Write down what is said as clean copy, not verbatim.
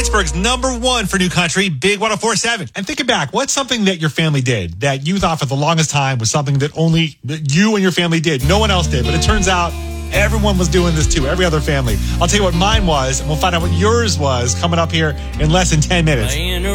Pittsburgh's #1 for new country, Big 104.7. And thinking back, what's something that your family did that you thought for the longest time was something that only you and your family did? No one else did, but it turns out everyone was doing this too, every other family. I'll tell you what mine was, and we'll find out what yours was coming up here in less than 10 minutes.